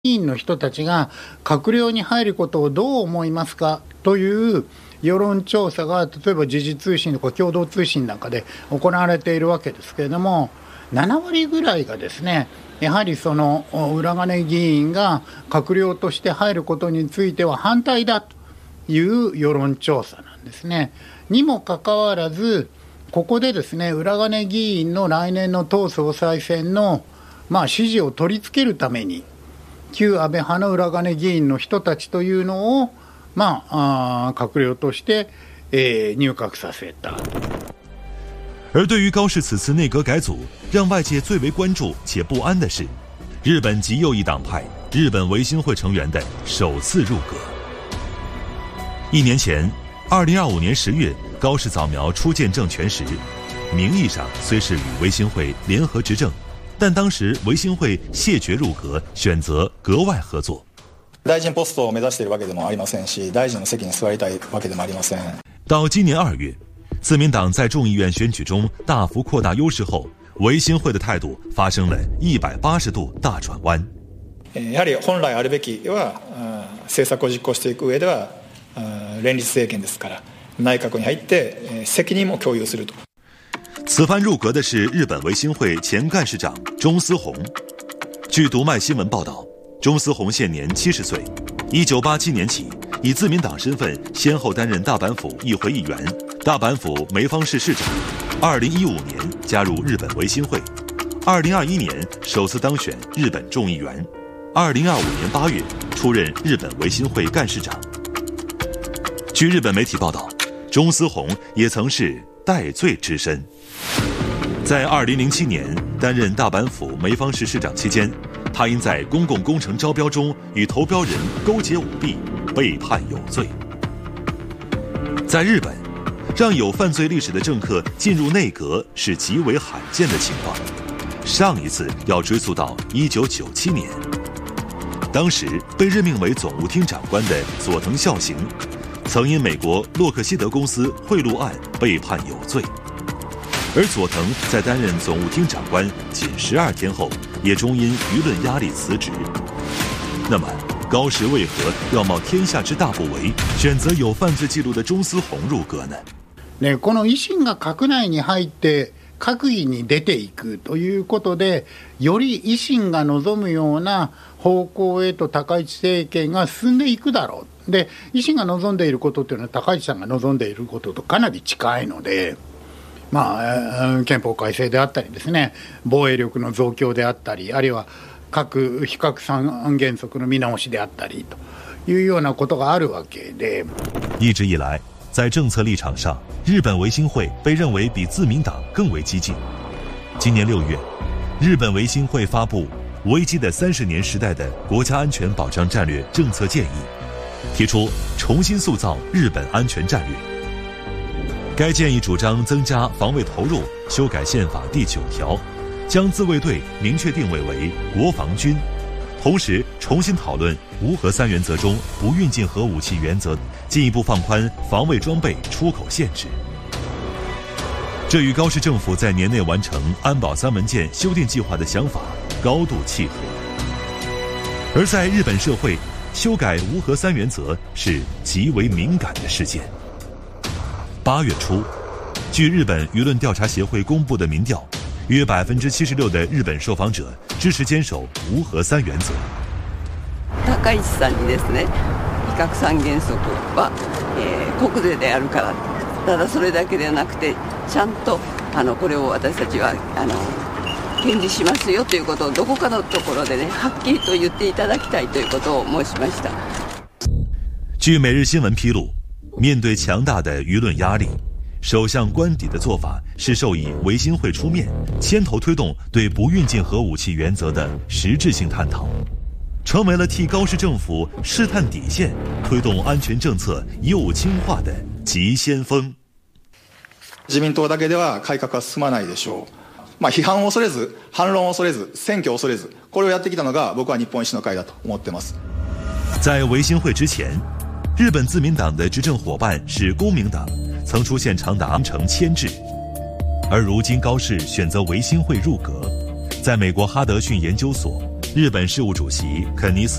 議員の人たちが閣僚に入ることをどう思いますかという世論調査が例えば時事通信とか共同通信なんかで行われているわけですけれども、7割ぐらいがですね、やはりその裏金議員が閣僚として入ることについては反対だという世論調査なんですね。にもかかわらず、ここでですね、裏金議員の来年の党総裁選の支持を取り付けるために旧安倍派の裏金議員の人たちというのを閣僚として、入閣させた。 而对于高市此次内阁改组，让外界最为关注且不安的是，日本极右翼党派日本维新会成员的首次入阁。1年前，2025年10月，高市早苗初见政权时，名义上虽是与维新会联合执政，但当时维新会谢绝入阁，选择格外合作。 大臣ポストを目指しているわけでもありませんし、大臣の席に座りたいわけでもありません。 到今年2月，自民党在众议院选举中大幅扩大优势後，維新會的態度發生了180度大轉彎。 やはり本来あるべきは政策を実行していく上では連立政権ですから、内閣に入って責任も共有すると。 此番入阁的是日本維新會前幹事長中司宏。據讀賣新聞報道，中司宏現年70歲，1987年起以自民黨身份先後擔任大阪府議會議員、大阪府梅芳市市長。2015年加入日本維新會，2021年首次當選日本眾議員，2025年8月出任日本維新會幹事長。據日本媒體報道，中司宏也曾是戴罪之身。在2007年擔任大阪府梅芳市市長期間，他因在公共工程招標中與投標人勾結舞弊，被判有罪。在日本，讓有犯罪歷史的政客進入內閣是極為罕見的情況。上一次要追溯到1997年，當時被任命為總務廳長官的佐藤孝行，曾因美國洛克希德公司賄賂案被判有罪。而佐藤在擔任總務廳長官僅12天後，也終因輿論壓力辭職。那麼高市為何要冒天下之大不韙，選擇有犯罪記錄的中司宏入閣呢？ この維新が閣内に入って閣議に出ていくということで、より維新が望むような方向へと高市政権が進んでいくだろう。で、維新が望んでいることというのは高市さんが望んでいることとかなり近いので、憲法改正であったりですね、防衛力の増強であったり、あるいは核非核三原則の見直しであったりというようなことがあるわけで。 一直以来，在政策立場上，日本維新會被認為比自民黨更為激進。今年6月，日本維新會發布危機的30年時代的國家安全保障戰略政策建議，提出重新塑造日本安全戰略。該建議主張增加防衛投入，修改憲法第9條，將自衛隊明確定位為國防軍，同時重新討論無核三原則中不運進核武器原則，進一步放寬防衛裝備出口限制。這與高市政府在年內完成安保3文件修訂計劃的想法高度契合。而在日本社會，修改無核三原則是極為敏感的事件。8月初，據日本輿論調查協會公布的民調，約76%的日本受訪者支持堅守無核三原則。 高市さんにですね、非核三原則は、国是であるから、ただそれだけではなくて、ちゃんとこれを私たちは堅持しますよということをどこかのところでね、はっきりと言っていただきたいということを申しました。 據每日新聞披露，面對強大的輿論壓力，首相官邸的做法是授以維新會出面，牽頭推動對不運進核武器原則的實質性探討，成為了替高市政府試探底線、推動安全政策右傾化的急先鋒。 自民党だけでは改革は進まないでしょう。批判を恐れず、反論を恐れず、選挙を恐れず、これをやってきたのが僕は日本維新の会だと思ってます。 在維新會之前，日本自民黨的執政夥伴是公明黨，曾出現長達成千制。而如今高市選擇維新會入閣，在美國哈德遜研究所日本事务主席肯尼斯